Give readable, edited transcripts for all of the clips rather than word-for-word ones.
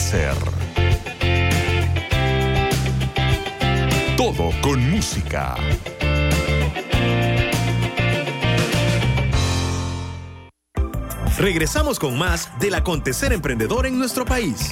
placer. Todo con música. Regresamos con más del acontecer emprendedor en nuestro país.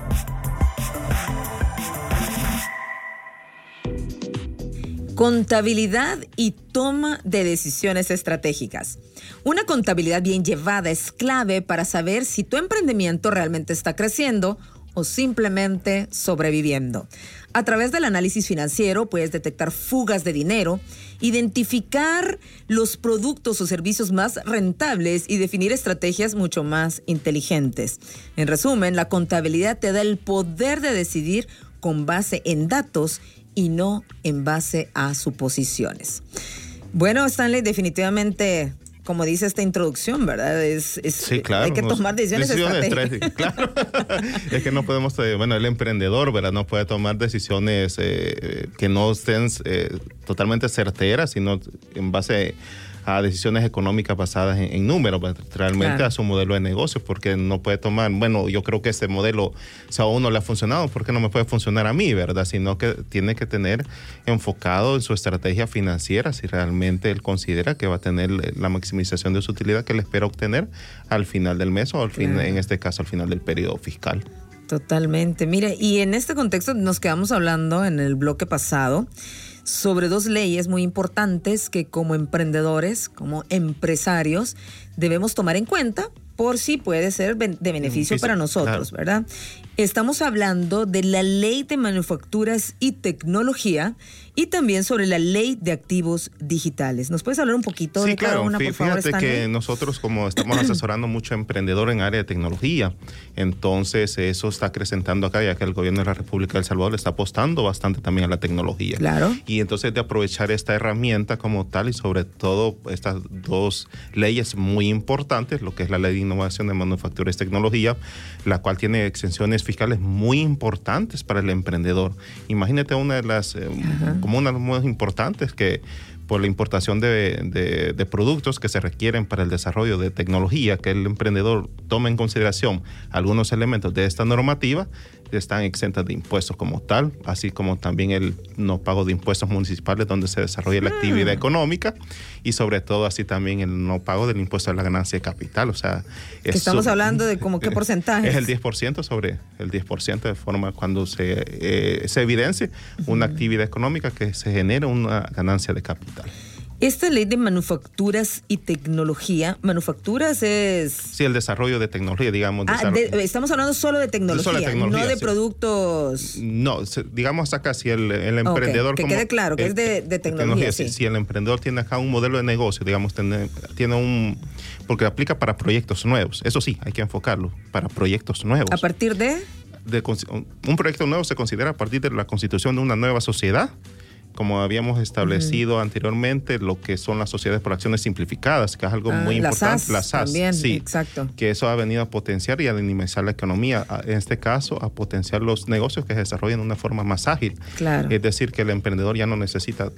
Contabilidad y toma de decisiones estratégicas. Una contabilidad bien llevada es clave para saber si tu emprendimiento realmente está creciendo o simplemente sobreviviendo. A través del análisis financiero puedes detectar fugas de dinero, identificar los productos o servicios más rentables y definir estrategias mucho más inteligentes. En resumen, la contabilidad te da el poder de decidir con base en datos y no en base a suposiciones. Bueno, Stanley, definitivamente, como dice esta introducción, ¿verdad? Sí, claro. Hay que tomar decisiones estratégicas. Claro. Es que no podemos, el emprendedor, ¿verdad? No puede tomar decisiones que no estén totalmente certeras, sino en base a decisiones económicas basadas en números, realmente claro, a su modelo de negocio, porque no puede tomar, yo creo que ese modelo, si a uno le ha funcionado, ¿por qué no me puede funcionar a mí, verdad? Sino que tiene que tener enfocado en su estrategia financiera, si realmente él considera que va a tener la maximización de su utilidad que él espera obtener al final del mes o en este caso al final del periodo fiscal. Totalmente. Mira, y en este contexto nos quedamos hablando en el bloque pasado sobre dos leyes muy importantes que como emprendedores, como empresarios, debemos tomar en cuenta por si puede ser de beneficio para nosotros, claro, ¿verdad? Estamos hablando de la Ley de Manufacturas y Tecnología y también sobre la Ley de Activos Digitales. ¿Nos puedes hablar un poquito de cada una, por favor, Fíjate que nosotros, como estamos asesorando mucho a emprendedores en área de tecnología, entonces eso está acrecentando acá, ya que el gobierno de la República de El Salvador le está apostando bastante también a la tecnología. Claro. Y entonces de aprovechar esta herramienta como tal y sobre todo estas dos leyes muy importantes, lo que es la Ley de Innovación de Manufacturas y Tecnología, la cual tiene exenciones fiscales muy importantes para el emprendedor. Imagínate una de las como una de las más importantes que por la importación de productos que se requieren para el desarrollo de tecnología, que el emprendedor tome en consideración algunos elementos de esta normativa, están exentas de impuestos como tal, así como también el no pago de impuestos municipales donde se desarrolla la actividad económica y sobre todo así también el no pago del impuesto a la ganancia de capital. O sea, estamos hablando de como qué porcentaje. Es el 10% sobre el 10% de forma cuando se evidencie una actividad económica que se genera una ganancia de capital. Esta ley de manufacturas y tecnología, manufacturas es... Sí, el desarrollo de tecnología, digamos. Estamos hablando solo de tecnología, no de productos... No, digamos acá, si el emprendedor... Que quede claro, que es de tecnología, sí. Si el emprendedor tiene acá un modelo de negocio, digamos, tiene un... Porque aplica para proyectos nuevos. Eso sí, hay que enfocarlo, para proyectos nuevos. ¿A partir de? Un proyecto nuevo se considera a partir de la constitución de una nueva sociedad, como habíamos establecido anteriormente, lo que son las sociedades por acciones simplificadas, que es algo muy importante. Las SAS también, sí, exacto. Que eso ha venido a potenciar y a dinamizar la economía, en este caso a potenciar los negocios que se desarrollan de una forma más ágil. Claro. Es decir, que el emprendedor ya no necesita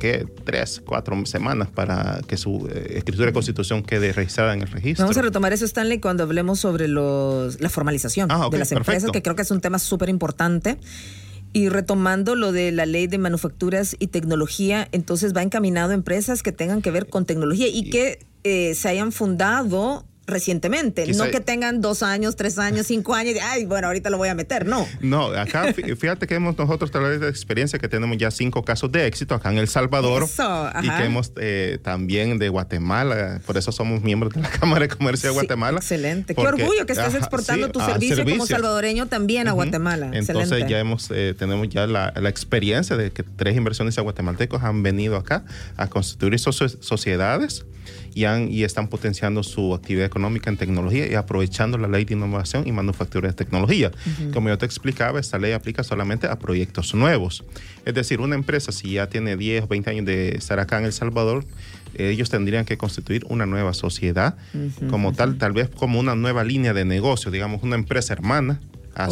3, 4 semanas para que su escritura de constitución quede registrada en el registro. Vamos a retomar eso, Stanley, cuando hablemos sobre la formalización de las empresas, que creo que es un tema súper importante. Y retomando lo de la Ley de Manufacturas y Tecnología, entonces va encaminado a empresas que tengan que ver con tecnología y que se hayan fundado recientemente, no que tengan 2 años, 3 años, 5 años, ahorita lo voy a meter, no. No, acá fíjate que nosotros a través de experiencia que tenemos ya 5 casos de éxito acá en El Salvador. Y que hemos también de Guatemala, por eso somos miembros de la Cámara de Comercio de Guatemala. Excelente, qué orgullo que estés exportando tu servicio como salvadoreño también a Guatemala. Entonces excelente. ya tenemos ya la experiencia de que 3 inversionistas guatemaltecos han venido acá a constituir sociedades y están potenciando su actividad económica en tecnología y aprovechando la Ley de Innovación y Manufactura de Tecnología. Como yo te explicaba, esta ley aplica solamente a proyectos nuevos. Es decir, una empresa, si ya tiene 10 o 20 años de estar acá en El Salvador, ellos tendrían que constituir una nueva sociedad como tal vez como una nueva línea de negocio, digamos, una empresa hermana a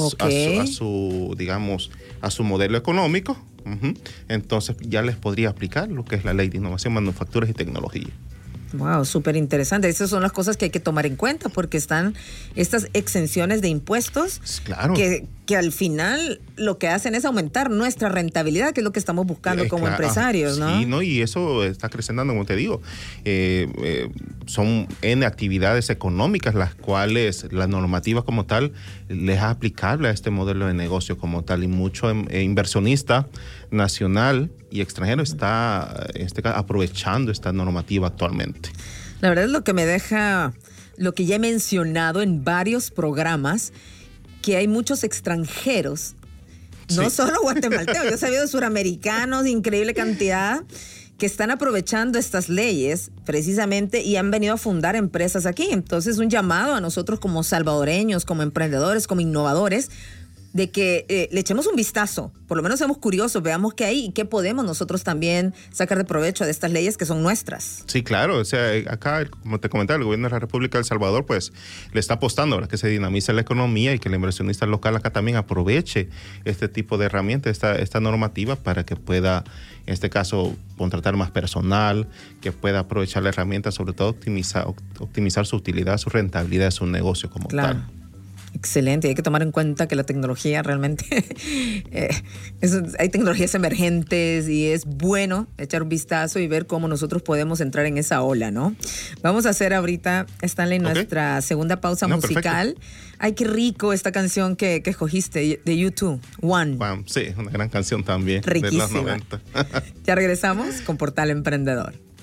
su modelo económico. Entonces ya les podría aplicar lo que es la Ley de Innovación, Manufacturas y Tecnología. Wow, súper interesante. Esas son las cosas que hay que tomar en cuenta porque están estas exenciones de impuestos que al final lo que hacen es aumentar nuestra rentabilidad, que es lo que estamos buscando como empresarios, ¿no? Sí, ¿no? Y eso está creciendo, como te digo. Son N actividades económicas las cuales la normativa como tal les es aplicable a este modelo de negocio como tal, y mucho inversionista nacional y extranjero está aprovechando esta normativa actualmente. La verdad es lo que me deja, lo que ya he mencionado en varios programas, que hay muchos extranjeros, no solo guatemaltecos, yo he sabido suramericanos, increíble cantidad, que están aprovechando estas leyes precisamente y han venido a fundar empresas aquí. Entonces, un llamado a nosotros como salvadoreños, como emprendedores, como innovadores, de que le echemos un vistazo, por lo menos seamos curiosos, veamos qué hay y qué podemos nosotros también sacar de provecho de estas leyes que son nuestras. Sí, claro, o sea, acá, como te comentaba, el gobierno de la República de El Salvador pues le está apostando a que se dinamice la economía y que el inversionista local acá también aproveche este tipo de herramientas, esta normativa, para que pueda, en este caso, contratar más personal, que pueda aprovechar la herramienta, sobre todo optimizar su utilidad, su rentabilidad de su negocio como tal. Excelente, hay que tomar en cuenta que la tecnología realmente, hay tecnologías emergentes y es bueno echar un vistazo y ver cómo nosotros podemos entrar en esa ola, ¿no? Vamos a hacer ahorita, Stanley, nuestra segunda pausa musical. Perfecto. Ay, qué rico esta canción que escogiste de U2, One. Sí, una gran canción también. Riquísima. De los 90. Ya regresamos con Portal Emprendedor.